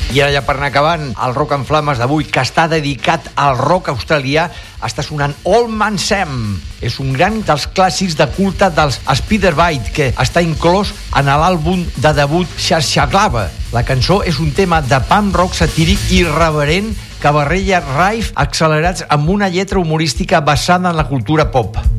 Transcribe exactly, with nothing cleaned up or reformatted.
I ara ja per anar acabant, el Rock en Flames d'avui, que està dedicat al rock australià, està sonant Old Man Sam. És un gran dels clàssics de culte dels Spiderbite, que està inclòs en l'àlbum de debut Shashaglava. La cançó és un tema de punk rock satíric irreverent que barreja riffs accelerats amb una lletra humorística basada en la cultura pop.